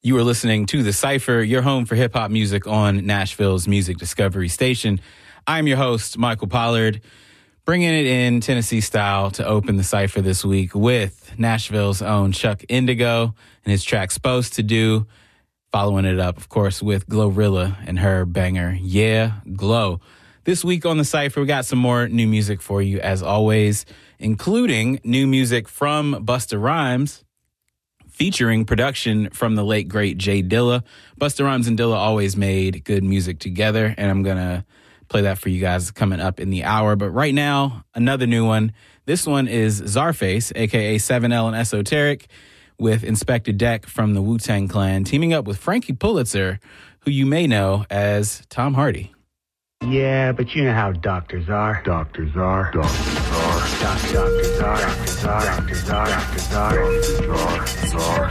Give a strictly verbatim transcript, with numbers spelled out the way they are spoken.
You are listening to The Cypher, your home for hip-hop music on Nashville's Music Discovery Station. I'm your host, Michael Pollard, bringing it in Tennessee style to open The Cypher this week with Nashville's own Chuck Indigo and his track Supposed to Do, following it up, of course, with Glorilla and her banger, Yeah, Glow. This week on The Cypher, we got some more new music for you, as always, including new music from Busta Rhymes, featuring production from the late, great Jay Dilla. Busta Rhymes and Dilla always made good music together, and I'm going to play that for you guys coming up in the hour. But right now, another new one. This one is Czarface, a k a. seven L and Esoteric, with Inspector Deck from the Wu-Tang Clan, teaming up with Frankie Pulitzer, who you may know as Tom Hardy. Yeah, but you know how doctors are. Doctors are. Doctors are. Doc- doctors are. Doctors are. Doctors are. Doctors are. Doctors are.